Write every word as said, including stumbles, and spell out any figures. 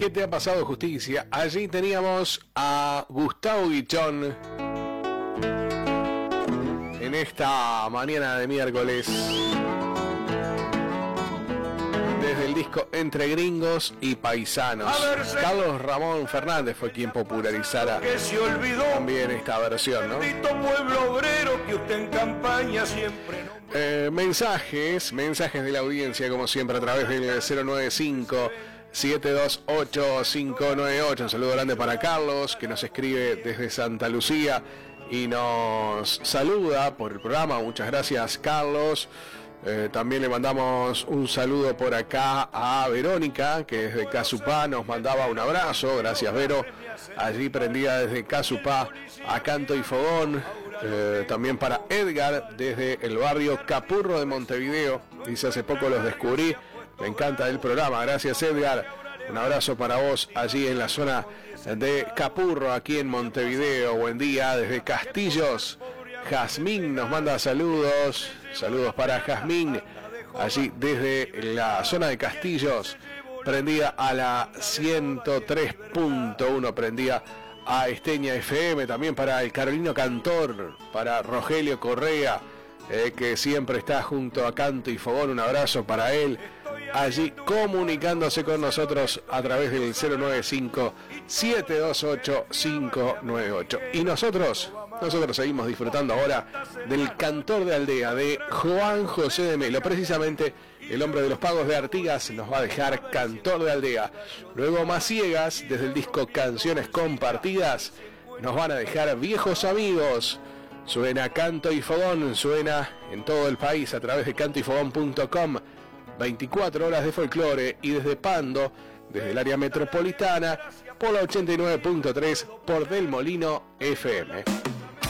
¿Qué te ha pasado, Justicia? Allí teníamos a Gustavo Guichón en esta mañana de miércoles, desde el disco Entre Gringos y Paisanos. Carlos Ramón Fernández fue quien popularizara también esta versión, ¿no? Pueblo obrero que usted en campaña siempre no... Eh, mensajes, mensajes de la audiencia, como siempre, a través del cero nueve cinco, siete dos ocho, cinco nueve ocho. Un saludo grande para Carlos, que nos escribe desde Santa Lucía y nos saluda por el programa. Muchas gracias, Carlos. Eh, también le mandamos un saludo por acá a Verónica, que desde Casupá nos mandaba un abrazo. Gracias, Vero. Allí prendida desde Casupá a Canto y Fogón. Eh, también para Edgar desde el barrio Capurro de Montevideo. Dice: hace poco los descubrí, me encanta el programa. Gracias, Edgar. Un abrazo para vos allí en la zona de Capurro, aquí en Montevideo. Buen día desde Castillos. Jazmín nos manda saludos. Saludos para Jazmín, allí desde la zona de Castillos, prendida a la ciento tres punto uno, prendida a Esteña F M. También para el Carolino Cantor, para Rogelio Correa, eh, que siempre está junto a Canto y Fogón. Un abrazo para él, allí comunicándose con nosotros a través del cero nueve cinco, siete dos ocho, cinco nueve ocho. Y nosotros, nosotros seguimos disfrutando ahora del Cantor de Aldea, de Juan José de Melo. Precisamente el hombre de los pagos de Artigas nos va a dejar Cantor de Aldea. Luego Maciegas, desde el disco Canciones Compartidas, nos van a dejar Viejos Amigos. Suena Canto y Fogón, suena en todo el país a través de canto y fogón punto com. veinticuatro horas de folclore, y desde Pando, desde el área metropolitana, por la ochenta y nueve punto tres, por Del Molino F M.